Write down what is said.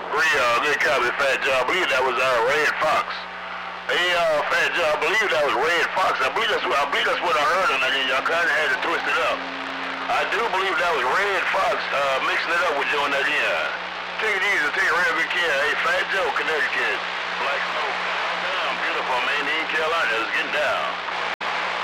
Good copy, Fat Joe. I believe that was Red Fox. Hey, Fat Joe, I believe that was Red Fox. I believe that's what I heard on that. Y'all kind of had to twist it up. I do believe that was Red Fox mixing it up with you on that end. Take it easy, take real good care. Hey, Fat Joe, Connecticut. Black Snow. Down, beautiful, man. In Carolina, it's getting down.